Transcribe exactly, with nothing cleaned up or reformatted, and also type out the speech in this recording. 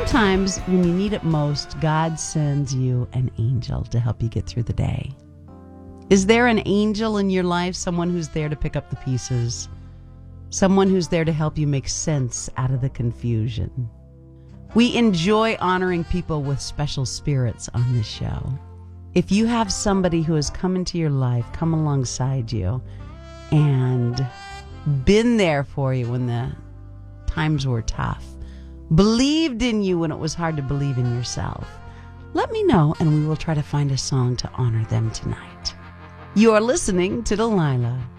Sometimes when you need it most, God sends you an angel to help you get through the day. Is there an angel in your life, someone who's there to pick up the pieces? Someone who's there to help you make sense out of the confusion? We enjoy honoring people with special spirits on this show. If you have somebody who has come into your life, come alongside you, and been there for you when the times were tough, believed in you when it was hard to believe in yourself, let me know and we will try to find a song to honor them tonight. You are listening to Delilah.